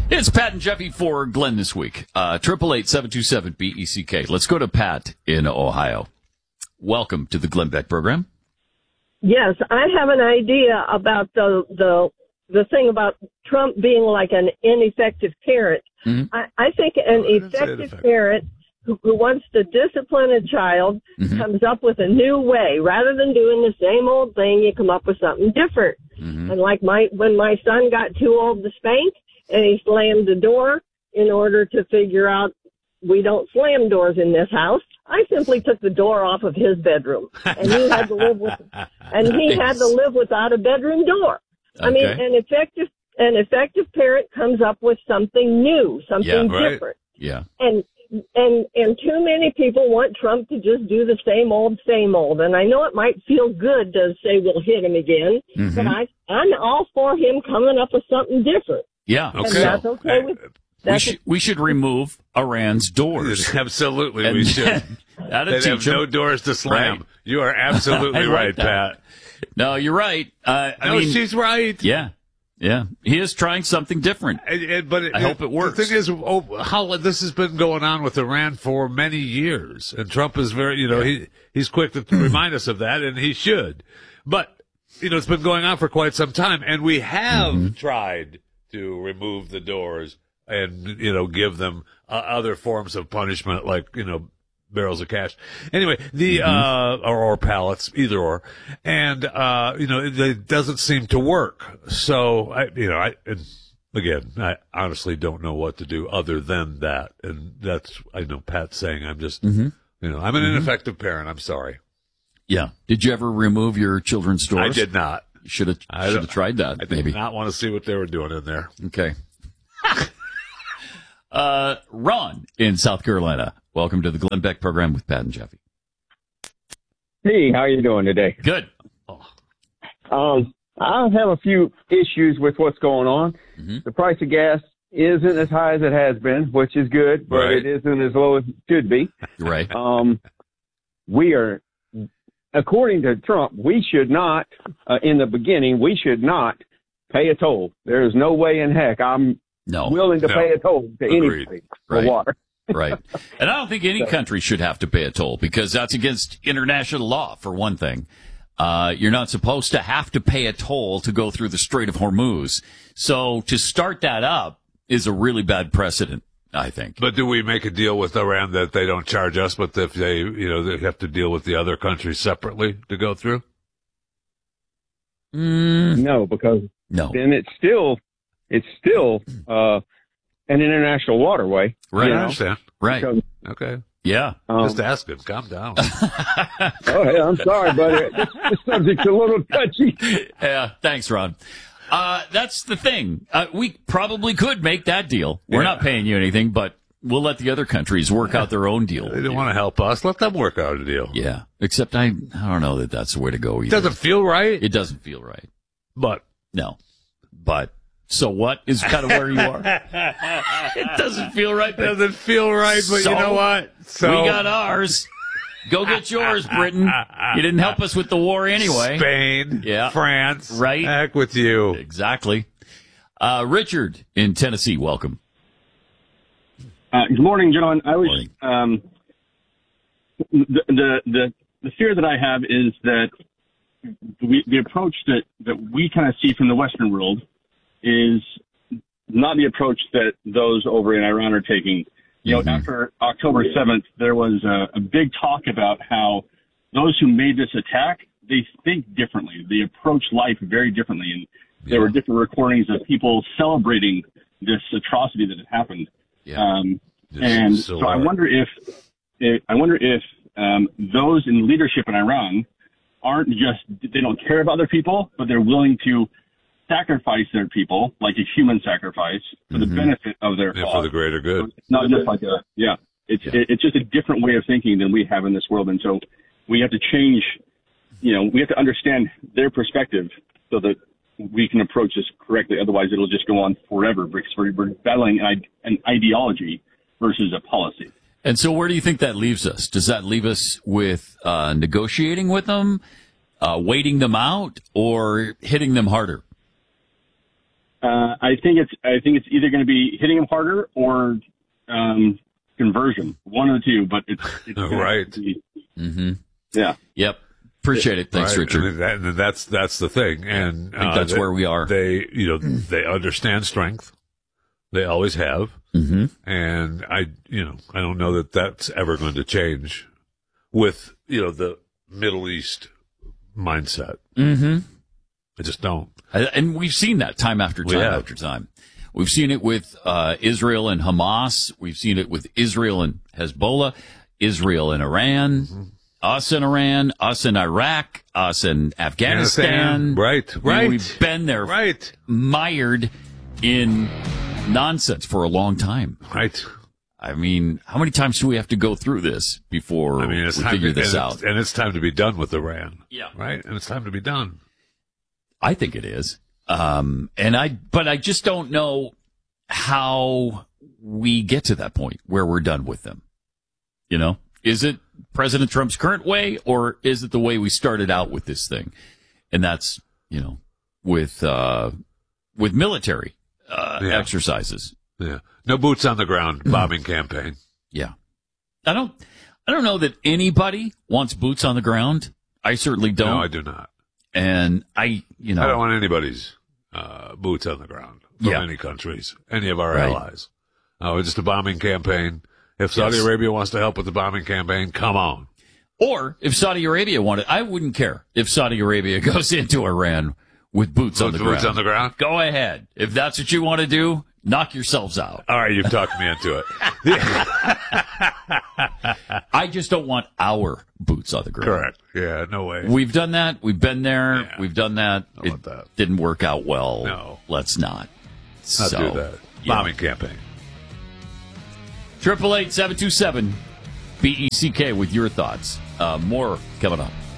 It's Pat and Jeffy for Glenn this week. 888-727-BECK. Let's go to Pat in Ohio. Welcome to the Glenn Beck program. Yes, I have an idea about the thing about Trump being like an ineffective parent. Mm-hmm. I think an effective parent who wants to discipline a child comes up with a new way. Rather than doing the same old thing, you come up with something different. Mm-hmm. And like when my son got too old to spank and he slammed the door in order to figure out we don't slam doors in this house, I simply took the door off of his bedroom, and he had to live without a bedroom door. Okay. I mean, an effective parent comes up with something new, something different. Yeah. And too many people want Trump to just do the same old. And I know it might feel good to say we'll hit him again, but I'm all for him coming up with something different. Yeah. Okay. And that's okay with. We should remove Iran's doors. Absolutely, we should. That'd have no doors to slam. Right. You are absolutely right, Pat. No, you're right. I mean, she's right. Yeah. He is trying something different. But I hope it works. The thing is, how this has been going on with Iran for many years, and Trump is very, he's quick to remind us of that, and he should. But it's been going on for quite some time, and we have tried to remove the doors and, give them other forms of punishment like, barrels of cash. Anyway, or pallets, either or. And, it doesn't seem to work. So, I honestly don't know what to do other than that. And I know Pat's saying I'm just, I'm an ineffective parent. I'm sorry. Yeah. Did you ever remove your children's doors? I did not. You should have tried that. I did not want to see what they were doing in there. Okay. Ron in South Carolina. Welcome to the Glenn Beck program with Pat and Jeffy. Hey, how you doing today? Good. I have a few issues with what's going on. The price of gas isn't as high as it has been, which is good, but it isn't as low as it should be. Right. We are, according to Trump, we should not, in the beginning, we should not pay a toll. There is no way in heck I'm willing to pay a toll to anybody for water. Right. And I don't think any country should have to pay a toll because that's against international law, for one thing. You're not supposed to have to pay a toll to go through the Strait of Hormuz. So to start that up is a really bad precedent, I think. But do we make a deal with Iran that they don't charge us, but if they, they have to deal with the other countries separately to go through? No, because then it's still an international waterway. Right. I understand. Right. Because, okay. Yeah. Just asking. Calm down. Hey, I'm sorry, but this subject's a little touchy. Yeah. Thanks, Ron. That's the thing. We probably could make that deal. We're not paying you anything, but we'll let the other countries work out their own deal. They don't want to help us. Let them work out a deal. Yeah. Except I don't know that that's the way to go either. It doesn't feel right. It doesn't feel right. But. No. But. So what is kind of where you are? It doesn't feel right. It doesn't feel right, but you know what? So we got ours. Go get yours, Britain. You didn't help us with the war anyway. Spain, France, right? Heck with you. Exactly. Richard in Tennessee, welcome. Good morning, gentlemen. I was the fear that I have is that the approach that we kind of see from the Western world is not the approach that those over in Iran are taking. After October 7th, there was a big talk about how those who made this attack, they think differently. They approach life very differently. And there were different recordings of people celebrating this atrocity that had happened. Yeah. And so I wonder if those in leadership in Iran aren't they don't care about their people, but they're willing to sacrifice their people, like a human sacrifice, for the benefit of their cause. For the greater good. So it's not just like it's just a different way of thinking than we have in this world. And so we have to change, we have to understand their perspective so that we can approach this correctly. Otherwise, it'll just go on forever because we're battling an ideology versus a policy. And so where do you think that leaves us? Does that leave us with negotiating with them, waiting them out, or hitting them harder? I think it's either going to be hitting them harder or conversion, one of the two. But it's right. Yeah. Yep. Appreciate it. Thanks, right. Richard. And that's the thing. And I think that's where we are. They understand strength. They always have. Mm-hmm. And I don't know that that's ever going to change with, the Middle East mindset. Mm-hmm. I just don't. And we've seen that time after time after time. We've seen it with Israel and Hamas. We've seen it with Israel and Hezbollah, Israel and Iran. Mm-hmm. Us in Iran, us in Iraq, us in Afghanistan. Right. We've been there, mired in nonsense for a long time. Right. I mean, how many times do we have to go through this before we figure this out? And it's time to be done with Iran. Yeah. Right? And it's time to be done. I think it is. But I just don't know how we get to that point where we're done with them. Is it President Trump's current way, or is it the way we started out with this thing? And that's, with military exercises. Yeah. No boots on the ground bombing campaign. Yeah. I don't know that anybody wants boots on the ground. I certainly don't. No, I do not. And I don't want anybody's boots on the ground from any countries, any of our allies. It's just a bombing campaign. If Saudi Arabia wants to help with the bombing campaign, come on. Or if Saudi Arabia wanted, I wouldn't care if Saudi Arabia goes into Iran with boots on the ground. Boots on the ground? Go ahead. If that's what you want to do, knock yourselves out. All right, you've talked me into it. I just don't want our boots on the ground. Correct. Yeah, no way. We've done that. We've been there. Yeah. We've done that. It didn't work out well. No. Let's not. Do that. Bombing campaign. 888-727-BECK with your thoughts. More coming up.